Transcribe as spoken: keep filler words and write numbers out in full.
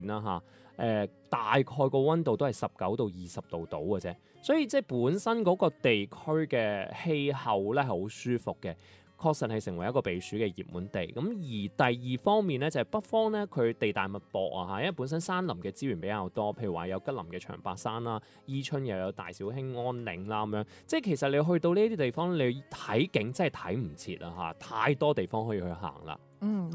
啦嚇，誒、呃、大概個溫度都係十九到二十度度嘅啫，所以即係本身嗰個地區嘅氣候咧係好舒服嘅，確實係成為一個避暑嘅熱門地。咁而第二方面咧就係、是、北方咧，佢地大物博啊嚇，因為本身山林嘅資源比較多，譬如話有吉林嘅長白山啦，伊春又有大小興安嶺啦咁樣，即係其實你去到呢啲地方，你睇景真係睇唔切啊嚇，太多地方可以去行啦。 嗯。